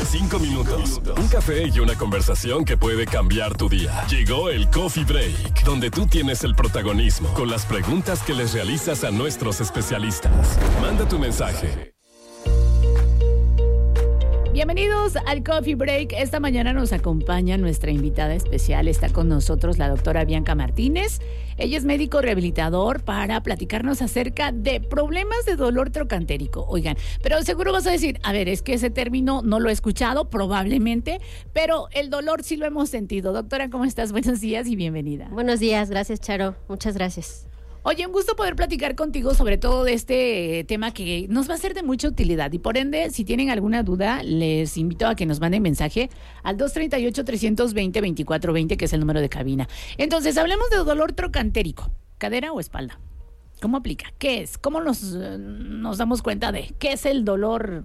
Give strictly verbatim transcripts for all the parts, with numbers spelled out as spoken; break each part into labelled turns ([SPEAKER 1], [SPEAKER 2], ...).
[SPEAKER 1] cinco minutos. Un café y una conversación que puede cambiar tu día. Llegó el Coffee Break, donde tú tienes el protagonismo con las preguntas que les realizas a nuestros especialistas. Manda tu mensaje.
[SPEAKER 2] Bienvenidos al Coffee Break. Esta mañana nos acompaña nuestra invitada especial. Está con nosotros la doctora Bianca Martínez. Ella es médico rehabilitador para platicarnos acerca de problemas de dolor trocantérico. Oigan, pero seguro vas a decir, a ver, es que ese término no lo he escuchado, probablemente, pero el dolor sí lo hemos sentido. Doctora, ¿cómo estás? Buenos días y bienvenida.
[SPEAKER 3] Buenos días, gracias, Charo. Muchas gracias.
[SPEAKER 2] Oye, un gusto poder platicar contigo sobre todo de este tema que nos va a ser de mucha utilidad y por ende, si tienen alguna duda, les invito a que nos manden mensaje al dos tres ocho, tres dos cero, dos cuatro dos cero, que es el número de cabina. Entonces, hablemos de dolor trocantérico, cadera o espalda. ¿Cómo aplica? ¿Qué es? ¿Cómo nos, nos damos cuenta de qué es el dolor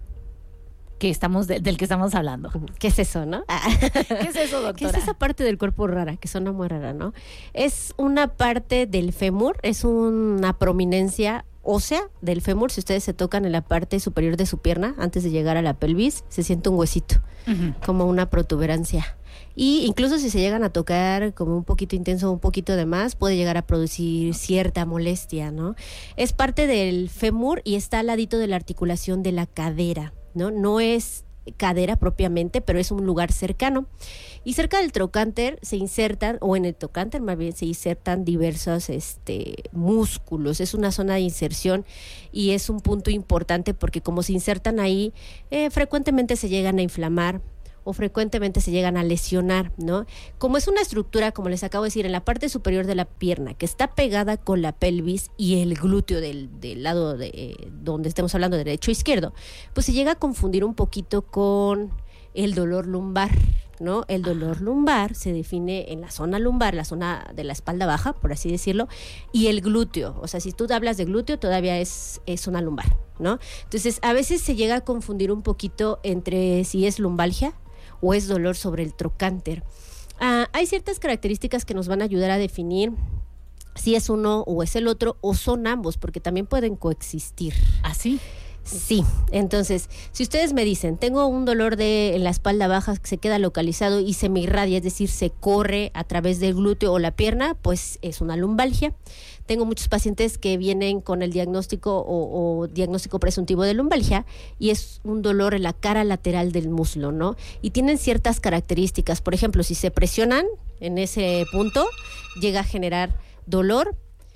[SPEAKER 2] que estamos de, del que estamos hablando?
[SPEAKER 3] ¿Qué es eso, no?
[SPEAKER 2] ¿Qué es eso, doctora?
[SPEAKER 3] ¿Qué es esa parte del cuerpo rara, que suena muy rara, no? Es una parte del fémur, es una prominencia ósea del fémur. Si ustedes se tocan en la parte superior de su pierna, antes de llegar a la pelvis, se siente un huesito, uh-huh, como una protuberancia. Y incluso si se llegan a tocar como un poquito intenso, un poquito de más, puede llegar a producir cierta molestia, ¿no? Es parte del fémur y está al ladito de la articulación de la cadera, ¿no? No es cadera propiamente, pero es un lugar cercano. Y cerca del trocánter se insertan, o en el trocánter más bien se insertan diversos este, músculos. Es una zona de inserción y es un punto importante porque como se insertan ahí, eh, frecuentemente se llegan a inflamar o frecuentemente se llegan a lesionar, ¿no? Como es una estructura, como les acabo de decir, en la parte superior de la pierna, que está pegada con la pelvis y el glúteo del, del lado de eh, donde estemos hablando, derecho o izquierdo, pues se llega a confundir un poquito con el dolor lumbar, ¿no? El dolor lumbar se define en la zona lumbar, la zona de la espalda baja, por así decirlo, y el glúteo. O sea, si tú hablas de glúteo, todavía es, es zona lumbar, ¿no? Entonces, a veces se llega a confundir un poquito entre si es lumbalgia o es dolor sobre el trocánter. Ah, hay ciertas características que nos van a ayudar a definir si es uno o es el otro, o son ambos, porque también pueden coexistir.
[SPEAKER 2] ¿Ah, sí?
[SPEAKER 3] Sí, entonces, si ustedes me dicen, tengo un dolor de en la espalda baja que se queda localizado y se me irradia, es decir, se corre a través del glúteo o la pierna, pues es una lumbalgia. Tengo muchos pacientes que vienen con el diagnóstico o, o diagnóstico presuntivo de lumbalgia y es un dolor en la cara lateral del muslo, ¿no? Y tienen ciertas características. Por ejemplo, si se presionan en ese punto, llega a generar dolor.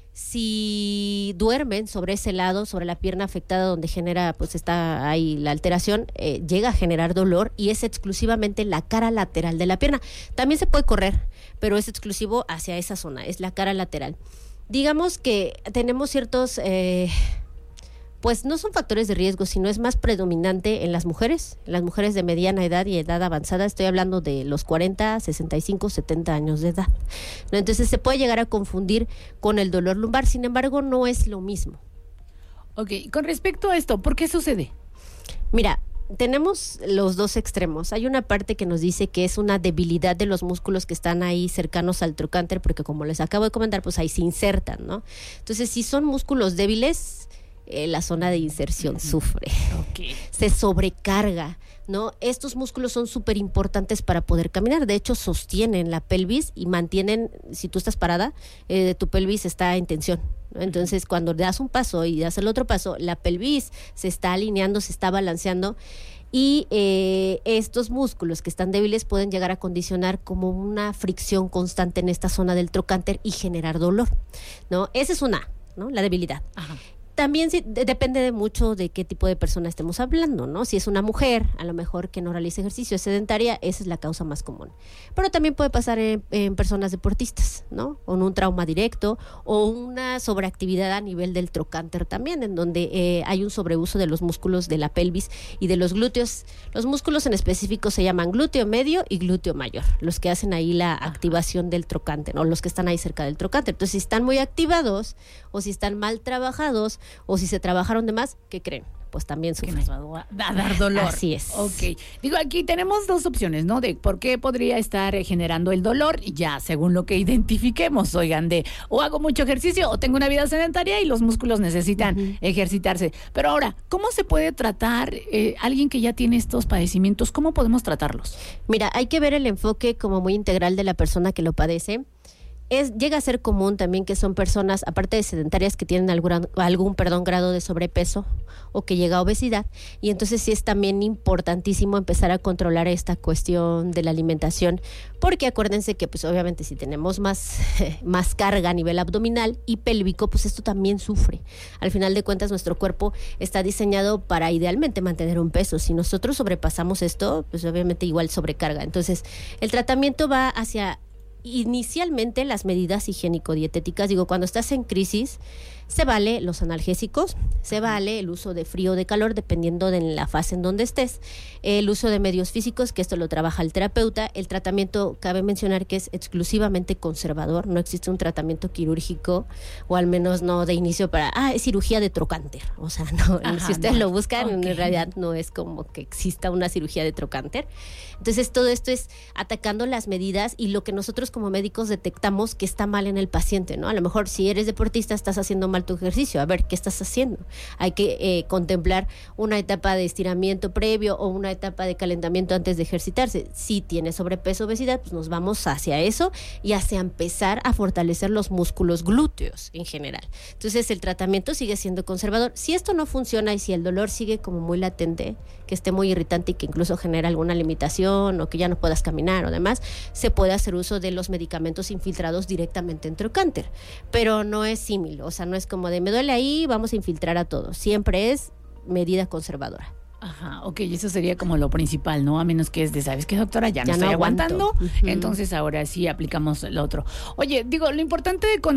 [SPEAKER 3] Si duermen sobre ese lado, sobre la pierna afectada donde genera, pues está ahí la alteración, eh, llega a generar dolor y es exclusivamente la cara lateral de la pierna. También se puede correr, pero es exclusivo hacia esa zona, es la cara lateral. Digamos que tenemos ciertos, eh, pues no son factores de riesgo, sino es más predominante en las mujeres, en las mujeres de mediana edad y edad avanzada. Estoy hablando de los cuarenta, sesenta y cinco, setenta años de edad, ¿no? Entonces se puede llegar a confundir con el dolor lumbar, sin embargo no es lo mismo.
[SPEAKER 2] Ok, con respecto a esto, ¿por qué sucede?
[SPEAKER 3] Mira, tenemos los dos extremos. Hay una parte que nos dice que es una debilidad de los músculos que están ahí cercanos al trocánter, porque como les acabo de comentar, pues ahí se insertan, ¿no? Entonces, si son músculos débiles, eh, la zona de inserción sufre, okay, se sobrecarga, ¿no? Estos músculos son súper importantes para poder caminar. De hecho, sostienen la pelvis y mantienen, si tú estás parada, eh, tu pelvis está en tensión, ¿no? Entonces, cuando das un paso y das el otro paso, la pelvis se está alineando, se está balanceando y eh, estos músculos que están débiles pueden llegar a condicionar como una fricción constante en esta zona del trocánter y generar dolor, ¿no? Esa es una, ¿no? La debilidad. Ajá. También sí, de, depende de mucho de qué tipo de persona estemos hablando, ¿no? Si es una mujer, a lo mejor que no realiza ejercicio, es sedentaria, esa es la causa más común. Pero también puede pasar en, en personas deportistas, ¿no? Con un trauma directo o una sobreactividad a nivel del trocánter también, en donde eh, hay un sobreuso de los músculos de la pelvis y de los glúteos. Los músculos en específico se llaman glúteo medio y glúteo mayor, los que hacen ahí la activación del trocánter, o los que están ahí cerca del trocánter. Entonces, si están muy activados o si están mal trabajados, O si se trabajaron de más, ¿qué creen? Pues también
[SPEAKER 2] Que
[SPEAKER 3] sufren.
[SPEAKER 2] nos va a dar dolor.
[SPEAKER 3] Así es.
[SPEAKER 2] Ok. Digo, aquí tenemos dos opciones, ¿no? De por qué podría estar generando el dolor, ya, según lo que identifiquemos, oigan, de o hago mucho ejercicio o tengo una vida sedentaria y los músculos necesitan uh-huh. ejercitarse. Pero ahora, ¿cómo se puede tratar eh, alguien que ya tiene estos padecimientos? ¿Cómo podemos tratarlos?
[SPEAKER 3] Mira, hay que ver el enfoque como muy integral de la persona que lo padece. Es, llega a ser común también que son personas, aparte de sedentarias, que tienen algún, algún perdón, grado de sobrepeso o que llega a obesidad, y entonces sí es también importantísimo empezar a controlar esta cuestión de la alimentación, porque acuérdense que pues obviamente si tenemos más, más carga a nivel abdominal y pélvico, pues esto también sufre. Al final de cuentas nuestro cuerpo está diseñado para idealmente mantener un peso. Si nosotros sobrepasamos esto, pues obviamente igual sobrecarga. Entonces el tratamiento va hacia inicialmente las medidas higiénico-dietéticas. Digo, cuando estás en crisis, se vale los analgésicos, se vale el uso de frío o de calor, dependiendo de la fase en donde estés, el uso de medios físicos, que esto lo trabaja el terapeuta. El tratamiento, cabe mencionar que es exclusivamente conservador, no existe un tratamiento quirúrgico, o al menos no de inicio para, ah, es cirugía de trocánter. O sea, no, Ajá, si ustedes no. lo buscan, okay. en realidad no es como que exista una cirugía de trocánter. Entonces, todo esto es atacando las medidas y lo que nosotros como médicos detectamos que está mal en el paciente, ¿no? A lo mejor si eres deportista estás haciendo mal tu ejercicio, a ver, ¿qué estás haciendo? Hay que eh, contemplar una etapa de estiramiento previo o una etapa de calentamiento antes de ejercitarse. Si tienes sobrepeso, obesidad, pues nos vamos hacia eso y hacia empezar a fortalecer los músculos glúteos en general. Entonces el tratamiento sigue siendo conservador. Si esto no funciona y si el dolor sigue como muy latente, que esté muy irritante y que incluso genera alguna limitación o que ya no puedas caminar o demás, se puede hacer uso de los medicamentos infiltrados directamente en trocánter, pero no es símil, o sea, no es como de me duele ahí, vamos a infiltrar a todos, siempre es medida conservadora.
[SPEAKER 2] Ajá, ok, eso sería como lo principal, ¿no? A menos que es de, ¿sabes qué, doctora? Ya, ya no estoy
[SPEAKER 3] no
[SPEAKER 2] aguantando,
[SPEAKER 3] uh-huh.
[SPEAKER 2] entonces ahora sí aplicamos lo otro. Oye, digo, lo importante de conocer